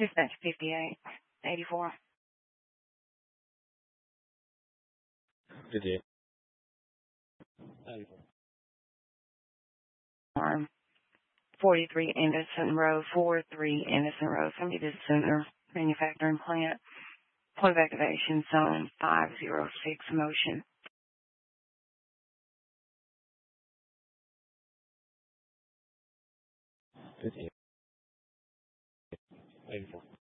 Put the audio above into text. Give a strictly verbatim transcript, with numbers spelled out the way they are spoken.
Dispatch fifty-eight eighty-four. fifty-eight eighty-four. Farm. forty-three Anderson Road, forty-three Anderson Road, Community Center, Manufacturing Plant. Point of activation zone five zero six motion. fifty-eight eighty-four.